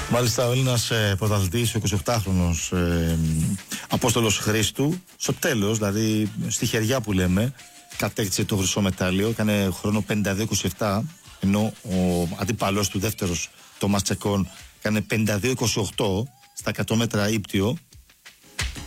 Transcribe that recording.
Μάλιστα, ο Έλληνας πρωταθλητής, ο 28χρονος Απόστολος Χρήστου, στο τέλος, δηλαδή στη χεριά που λέμε, κατέκτησε το χρυσό μετάλλιο. Έκανε χρόνο 52-27, ενώ ο αντίπαλος του δεύτερος, Τόμας Τσεκόν, έκανε 52-28 στα 100 μέτρα ύπτιο.